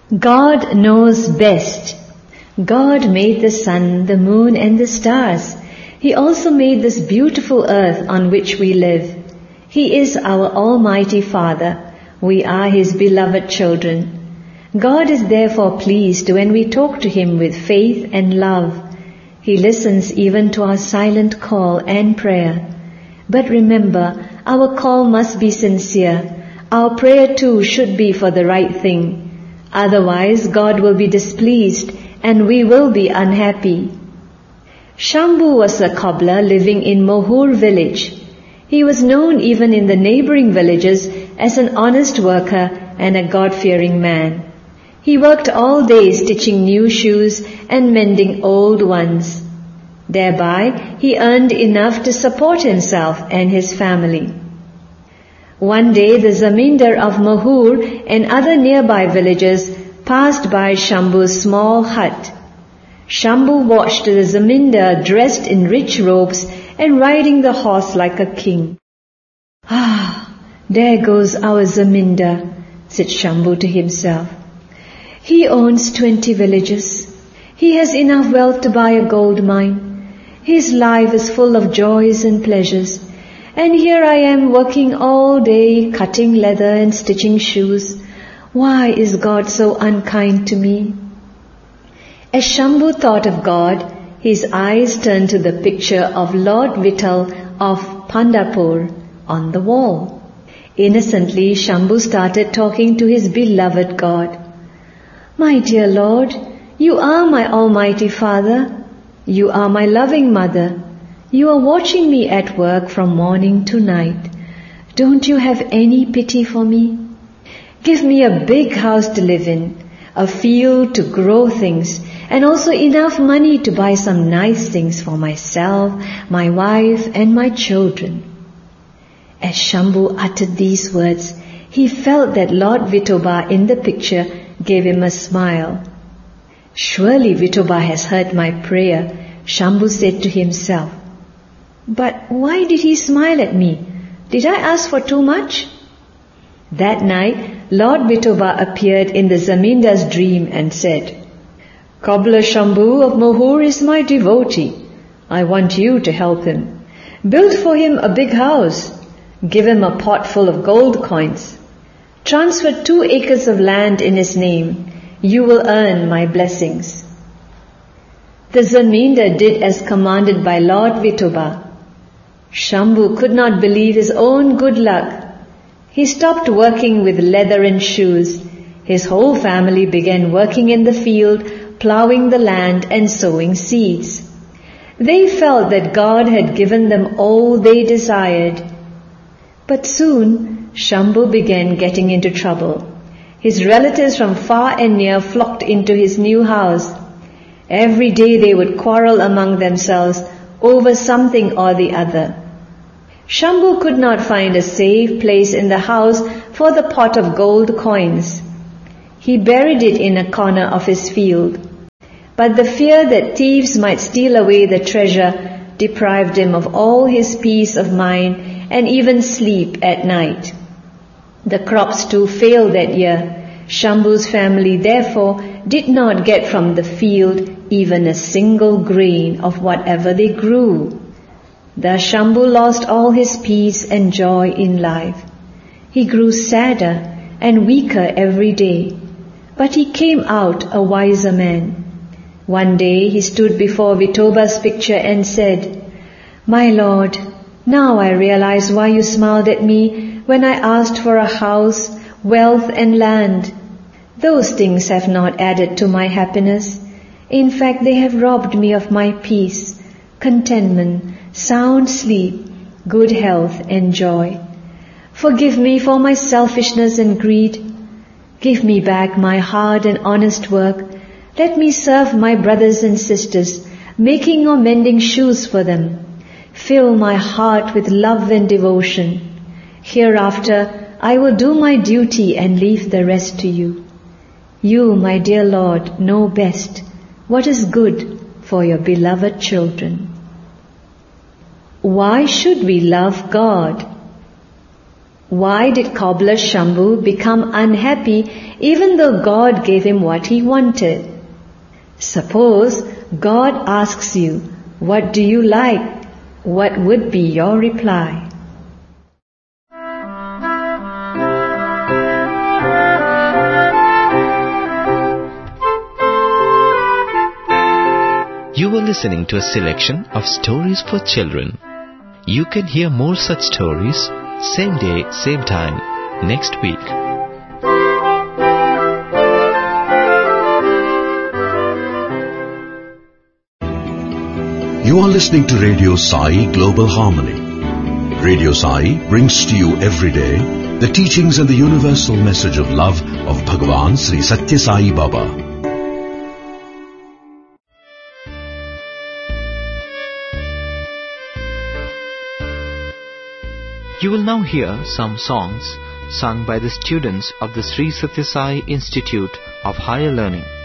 God knows best. God made the sun, the moon, and the stars. He also made this beautiful earth on which we live. He is our Almighty Father. We are His beloved children. God is therefore pleased when we talk to Him with faith and love. He listens even to our silent call and prayer. But remember, our call must be sincere. Our prayer too should be for the right thing. Otherwise, God will be displeased and we will be unhappy. Shambhu was a cobbler living in Mohur village. He was known even in the neighboring villages as an honest worker and a God-fearing man. He worked all day stitching new shoes and mending old ones. Thereby, he earned enough to support himself and his family. One day, the Zamindar of Mohur and other nearby villages passed by Shambhu's small hut. Shambhu watched the Zamindar dressed in rich robes and riding the horse like a king. "Ah, there goes our Zamindar," said Shambhu to himself. "He owns 20 villages. He has enough wealth to buy a gold mine. His life is full of joys and pleasures. And here I am working all day, cutting leather and stitching shoes. Why is God so unkind to me?" As Shambhu thought of God, his eyes turned to the picture of Lord Vittal of Pandharpur on the wall. Innocently, Shambhu started talking to his beloved God. "My dear Lord, you are my Almighty Father. You are my loving Mother. You are watching me at work from morning to night. Don't you have any pity for me? Give me a big house to live in, a field to grow things, and also enough money to buy some nice things for myself, my wife, and my children." As Shambhu uttered these words, he felt that Lord Vithoba in the picture gave him a smile. "Surely Vithoba has heard my prayer," Shambhu said to himself. "But why did he smile at me? Did I ask for too much?" That night, Lord Vithoba appeared in the Zamindar's dream and said, "Cobbler Shambhu of Mohur is my devotee. I want you to help him. Build for him a big house. Give him a pot full of gold coins. Transfer 2 acres of land in his name. You will earn my blessings." The Zamindar did as commanded by Lord Vithoba. Shambhu could not believe his own good luck. He stopped working with leather and shoes. His whole family began working in the field, plowing the land and sowing seeds. They felt that God had given them all they desired. But soon, Shambhu began getting into trouble. His relatives from far and near flocked into his new house. Every day they would quarrel among themselves over something or the other. Shambhu could not find a safe place in the house for the pot of gold coins. He buried it in a corner of his field. But the fear that thieves might steal away the treasure deprived him of all his peace of mind and even sleep at night. The crops too failed that year. Shambhu's family therefore did not get from the field even a single grain of whatever they grew. Thus Shambhu lost all his peace and joy in life. He grew sadder and weaker every day, but he came out a wiser man. One day he stood before Vithoba's picture and said, "My Lord, now I realize why you smiled at me when I asked for a house, wealth and land. Those things have not added to my happiness. In fact, they have robbed me of my peace, contentment, sound sleep, good health and joy. Forgive me for my selfishness and greed. Give me back my hard and honest work. Let me serve my brothers and sisters, making or mending shoes for them. Fill my heart with love and devotion. Hereafter I will do my duty and leave the rest to you. You, my dear Lord, know best what is good for your beloved children." Why should we love God? Why did cobbler Shambhu become unhappy even though God gave him what he wanted? Suppose God asks you, "What do you like?" What would be your reply? You were listening to a selection of stories for children. You can hear more such stories, same day, same time, next week. You are listening to Radio Sai Global Harmony. Radio Sai brings to you every day the teachings and the universal message of love of Bhagavan Sri Satya Sai Baba. You will now hear some songs sung by the students of the Sri Satya Sai Institute of Higher Learning.